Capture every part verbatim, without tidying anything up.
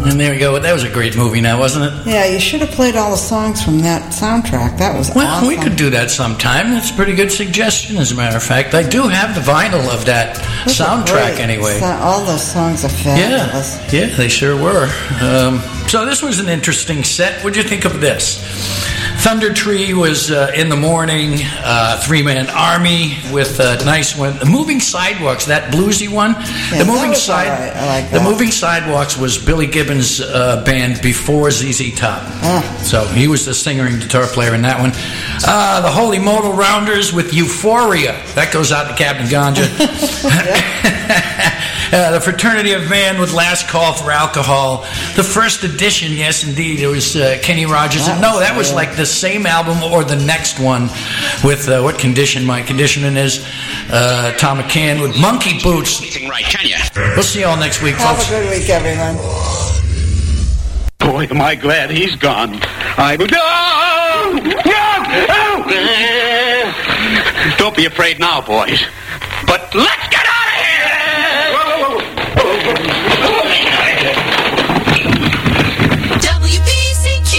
And there you go. That was a great movie now, wasn't it? Yeah, you should have played all the songs from that soundtrack. That was well, awesome. we could do that sometime. That's a pretty good suggestion, as a matter of fact. I do have the vinyl of that Those soundtrack anyway. So, all those songs are fabulous. Yeah, yeah, they sure were. Um, so this was an interesting set. What'd you think of this? Thunder Tree was uh, In the Morning, uh, Three-Man Army with a nice one. The Moving Sidewalks, that bluesy one. Yeah, the moving that was side, all right. I like The that. Moving Sidewalks was Billy Gibbons' uh, band before Z Z Top. Ah. So he was the singer and guitar player in that one. Uh, the Holy Modal Rounders with Euphoria. That goes out to Captain Ganja. Uh, the Fraternity of Man with Last Call for Alcohol. The first edition, yes, indeed. It was uh, Kenny Rogers. That no, was that was good. like the same album or the next one with uh, What Condition My Conditioning Is. Uh, Tom McCann with Monkey Boots. Right, can you? We'll see you all next week, Have folks. a good week, everyone. Boy, am I glad he's gone. I... No! No! Don't be afraid now, boys. But let's get out of here! W B C Q.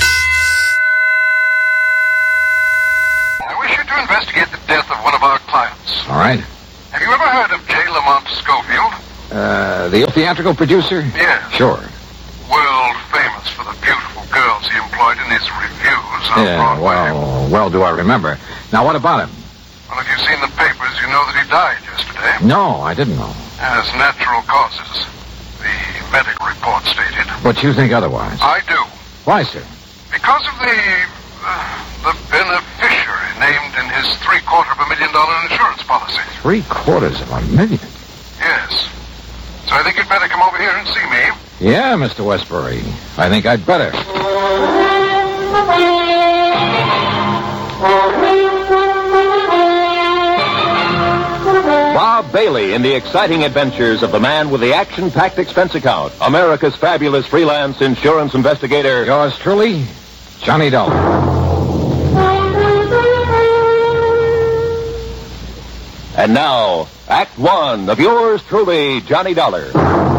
I wish you to investigate the death of one of our clients. All right. Have you ever heard of J. Lamont Schofield? Uh, the theatrical producer? Yeah. Sure. World famous for the beautiful girls he employed in his reviews on Yeah, Broadway. well, well do I remember. Now, what about him? Well, if you've seen the papers, you know that he died yesterday. No, I didn't know. As natural causes, the medical report stated. But you think otherwise. I do. Why, sir? Because of the, uh, the beneficiary named in his three-quarter of a million dollar insurance policy. Three quarters of a million. Yes. So I think you'd better come over here and see me. Yeah, Mister Westbury. I think I'd better. Bob Bailey in the exciting adventures of the man with the action-packed expense account, America's fabulous freelance insurance investigator. Yours truly, Johnny Dollar. And now, Act One of yours truly, Johnny Dollar.